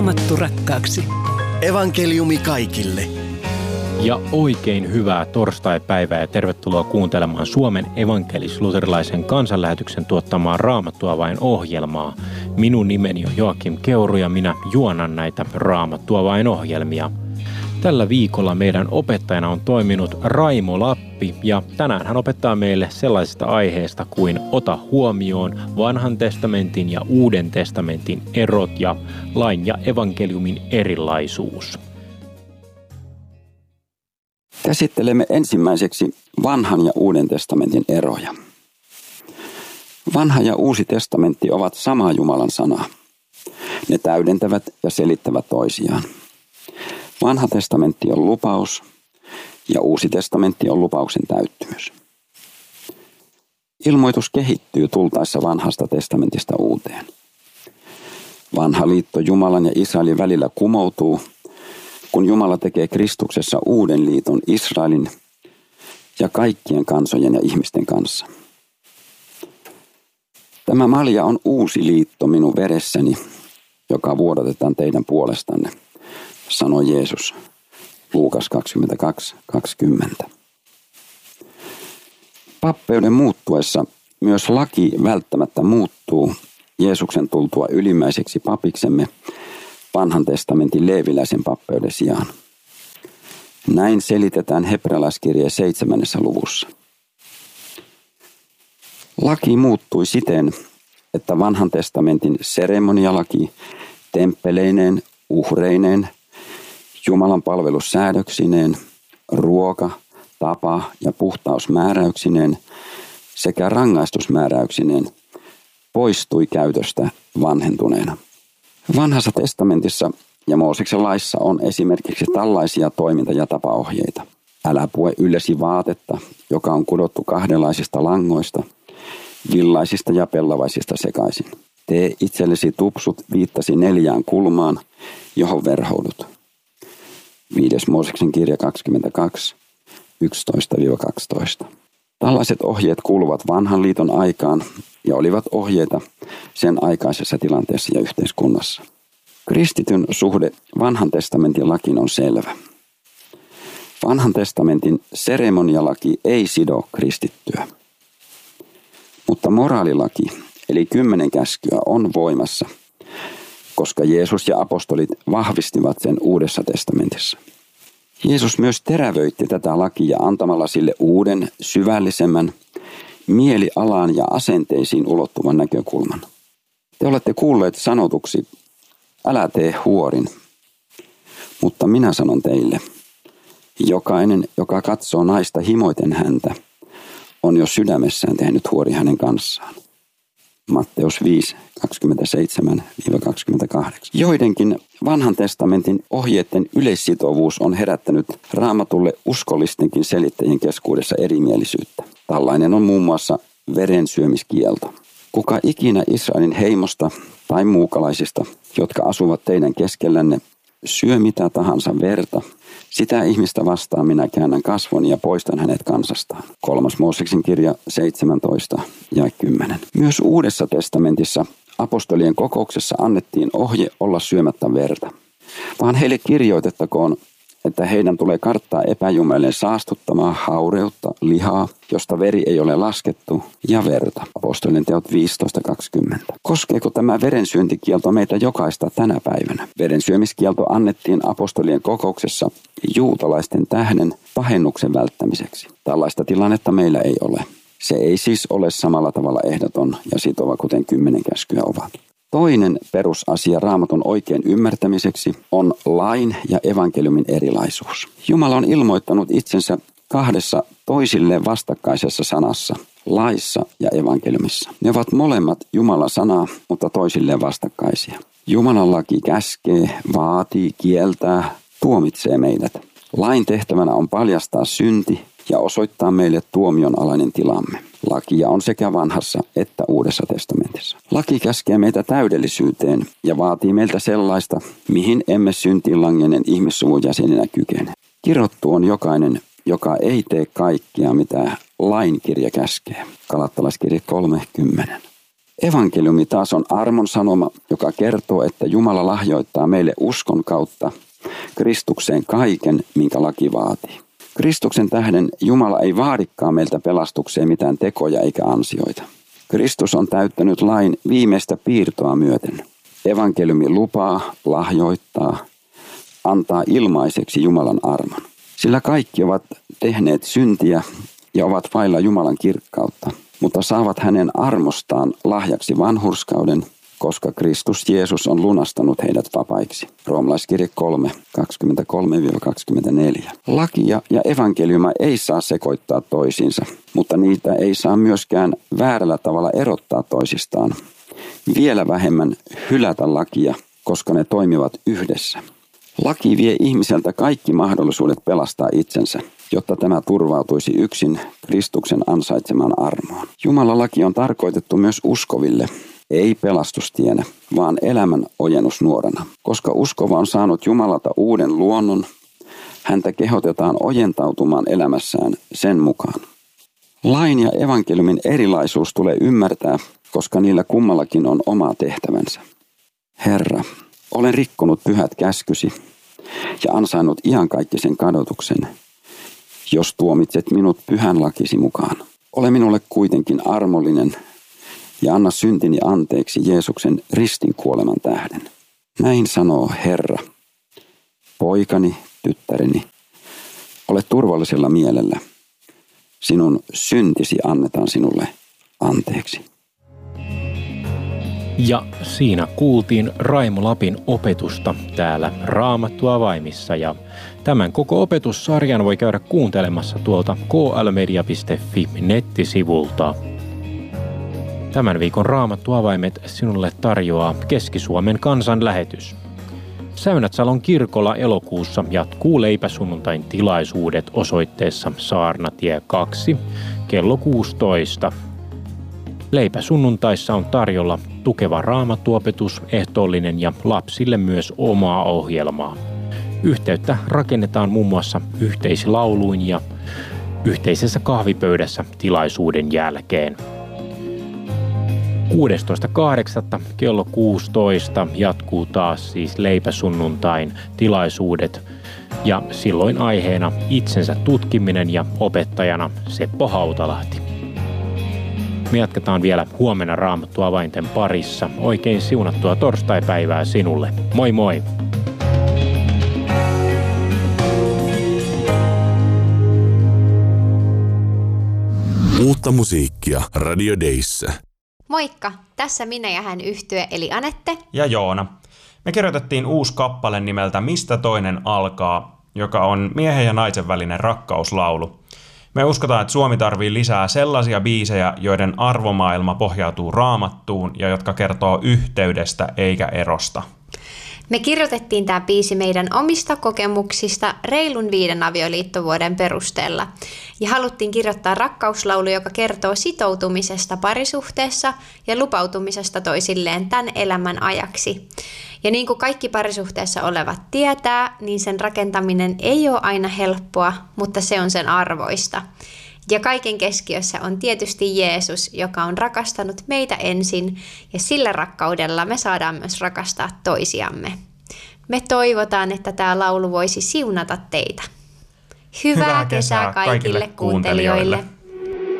Raamattu rakkaaksi. Evankeliumi kaikille. Ja oikein hyvää torstaipäivää ja tervetuloa kuuntelemaan Suomen evankelis-luterilaisen kansanlähetyksen tuottamaa Raamattua vain -ohjelmaa. Minun nimeni on Joakim Keuru ja minä juonan näitä Raamattua vain -ohjelmia. Tällä viikolla meidän opettajana on toiminut Raimo Lappi ja tänään hän opettaa meille sellaisesta aiheesta kuin ota huomioon Vanhan testamentin ja Uuden testamentin erot ja lain ja evankeliumin erilaisuus. Käsittelemme ensimmäiseksi Vanhan ja Uuden testamentin eroja. Vanha ja Uusi testamentti ovat samaa Jumalan sanaa. Ne täydentävät ja selittävät toisiaan. Vanha testamentti on lupaus ja Uusi testamentti on lupauksen täyttymys. Ilmoitus kehittyy tultaessa Vanhasta testamentista Uuteen. Vanha liitto Jumalan ja Israelin välillä kumoutuu, kun Jumala tekee Kristuksessa uuden liiton Israelin ja kaikkien kansojen ja ihmisten kanssa. Tämä malja on uusi liitto minun veressäni, joka vuodatetaan teidän puolestanne, sanoi Jeesus. Luukas 22:20. Pappeuden muuttuessa myös laki välttämättä muuttuu Jeesuksen tultua ylimmäiseksi papiksemme Vanhan testamentin leeviläisen pappeuden sijaan. Näin selitetään hebrealaiskirjeen 7. luvussa. Laki muuttui siten, että Vanhan testamentin seremonialaki temppeleineen, uhreineen, Jumalan palvelussäädöksineen, ruoka-, tapa- ja puhtausmääräyksineen sekä rangaistusmääräyksineen poistui käytöstä vanhentuneena. Vanhassa testamentissa ja Mooseksen laissa on esimerkiksi tällaisia toiminta- ja tapaohjeita. Älä pue yllesi vaatetta, joka on kudottu kahdenlaisista langoista, villaisista ja pellavaisista sekaisin. Tee itsellesi tupsut 4 kulmaan, johon verhoudut. 5. Mooseksen kirja 22, 11-12. Tällaiset ohjeet kuuluvat vanhan liiton aikaan ja olivat ohjeita sen aikaisessa tilanteessa ja yhteiskunnassa. Kristityn suhde Vanhan testamentin lakiin on selvä. Vanhan testamentin seremonialaki ei sido kristittyä. Mutta moraalilaki, eli 10 käskyä, on voimassa, koska Jeesus ja apostolit vahvistivat sen Uudessa testamentissa. Jeesus myös terävöitti tätä lakia antamalla sille uuden, syvällisemmän, mielialaan ja asenteisiin ulottuvan näkökulman. Te olette kuulleet sanotuksi, älä tee huorin, mutta minä sanon teille, jokainen, joka katsoo naista himoiten häntä, on jo sydämessään tehnyt huori hänen kanssaan. Matteus 5, 27-28. Joidenkin Vanhan testamentin ohjeiden yleissitovuus on herättänyt Raamatulle uskollistenkin selittäjien keskuudessa erimielisyyttä. Tällainen on muun muassa verensyömiskielto. Kuka ikinä Israelin heimosta tai muukalaisista, jotka asuvat teidän keskellänne, syö mitä tahansa verta, sitä ihmistä vastaan minä käännän kasvoni ja poistan hänet kansastaan. 3. Mooseksen kirja 17-10. Myös Uudessa testamentissa apostolien kokouksessa annettiin ohje olla syömättä verta. Vaan heille kirjoitettakoon, että heidän tulee karttaa epäjumaleen saastuttamaa haureutta, lihaa, josta veri ei ole laskettu, ja verta. Apostolien teot 15:20. Koskeeko tämä verensyöntikielto meitä jokaista tänä päivänä? Verensyömiskielto annettiin apostolien kokouksessa juutalaisten tähden pahennuksen välttämiseksi. Tällaista tilannetta meillä ei ole. Se ei siis ole samalla tavalla ehdoton ja sitova, kuten 10 käskyä ovat. Toinen perusasia Raamatun oikein ymmärtämiseksi on lain ja evankeliumin erilaisuus. Jumala on ilmoittanut itsensä 2 toisilleen vastakkaisessa sanassa, laissa ja evankeliumissa. Ne ovat molemmat Jumalan sanaa, mutta toisilleen vastakkaisia. Jumalan laki käskee, vaatii, kieltää, tuomitsee meidät. Lain tehtävänä on paljastaa synti ja osoittaa meille tuomionalainen tilamme. Lakia on sekä Vanhassa että Uudessa testamentissa. Laki käskee meitä täydellisyyteen ja vaatii meiltä sellaista, mihin emme syntiin langenneen ihmissuvun jäseninä kykene. Kirottu on jokainen, joka ei tee kaikkea, mitä lain kirja käskee. Galattalaiskirja 3:10. Evankeliumi taas on armon sanoma, joka kertoo, että Jumala lahjoittaa meille uskon kautta Kristukseen kaiken, minkä laki vaatii. Kristuksen tähden Jumala ei vaadikaan meiltä pelastukseen mitään tekoja eikä ansioita. Kristus on täyttänyt lain viimeistä piirtoa myöten. Evankeliumi lupaa, lahjoittaa, antaa ilmaiseksi Jumalan armon. Sillä kaikki ovat tehneet syntiä ja ovat vailla Jumalan kirkkautta, mutta saavat hänen armostaan lahjaksi vanhurskauden, koska Kristus Jeesus on lunastanut heidät vapaiksi. Roomalaiskirje 3, 23-24. Lakia ja evankeliuma ei saa sekoittaa toisiinsa, mutta niitä ei saa myöskään väärällä tavalla erottaa toisistaan. Vielä vähemmän hylätä lakia, koska ne toimivat yhdessä. Laki vie ihmiseltä kaikki mahdollisuudet pelastaa itsensä, jotta tämä turvautuisi yksin Kristuksen ansaitsemaan armoon. Jumalan laki on tarkoitettu myös uskoville, ei pelastustienä, vaan elämän ojennusnuorana. Koska uskova on saanut Jumalalta uuden luonnon, häntä kehotetaan ojentautumaan elämässään sen mukaan. Lain ja evankeliumin erilaisuus tulee ymmärtää, koska niillä kummallakin on oma tehtävänsä. Herra, olen rikkonut pyhät käskysi ja ansainnut iankaikkisen kadotuksen, jos tuomitset minut pyhän lakisi mukaan. Ole minulle kuitenkin armollinen ja anna syntini anteeksi Jeesuksen ristin kuoleman tähden. Näin sanoo Herra, poikani, tyttäreni, ole turvallisella mielellä. Sinun syntisi annetaan sinulle anteeksi. Ja siinä kuultiin Raimo Lapin opetusta täällä Raamattua vaimissa, ja tämän koko opetussarjan voi käydä kuuntelemassa tuolta klmedia.fi nettisivulta. Tämän viikon Raamattuavaimet sinulle tarjoaa Keski-Suomen kansanlähetys. Säynätsalon kirkolla elokuussa jatkuu leipäsunnuntain tilaisuudet osoitteessa Saarnatie 2 kello 16. Leipäsunnuntaissa on tarjolla tukeva raamattuopetus, ehtoollinen ja lapsille myös omaa ohjelmaa. Yhteyttä rakennetaan muun muassa yhteislauluin ja yhteisessä kahvipöydässä tilaisuuden jälkeen. 16.8. kello 16 jatkuu taas siis leipäsunnuntain tilaisuudet ja silloin aiheena itsensä tutkiminen ja opettajana Seppo Hautalahti. Me jatketaan vielä huomenna Raamattuavainten parissa. Oikein siunattua torstaipäivää sinulle. Moi moi! Uutta musiikkia Radio Dayssä. Moikka! Tässä minä ja hän yhtye eli Anette ja Joona. Me kirjoitettiin uusi kappale nimeltä Mistä toinen alkaa, joka on miehen ja naisen välinen rakkauslaulu. Me uskotaan, että Suomi tarvii lisää sellaisia biisejä, joiden arvomaailma pohjautuu Raamattuun ja jotka kertoo yhteydestä eikä erosta. Me kirjoitettiin tämä biisi meidän omista kokemuksista reilun 5 avioliittovuoden perusteella. Ja haluttiin kirjoittaa rakkauslaulu, joka kertoo sitoutumisesta parisuhteessa ja lupautumisesta toisilleen tämän elämän ajaksi. Ja niin kuin kaikki parisuhteessa olevat tietää, niin sen rakentaminen ei ole aina helppoa, mutta se on sen arvoista. Ja kaiken keskiössä on tietysti Jeesus, joka on rakastanut meitä ensin, ja sillä rakkaudella me saadaan myös rakastaa toisiamme. Me toivotaan, että tämä laulu voisi siunata teitä. Hyvää kesää kaikille kuuntelijoille!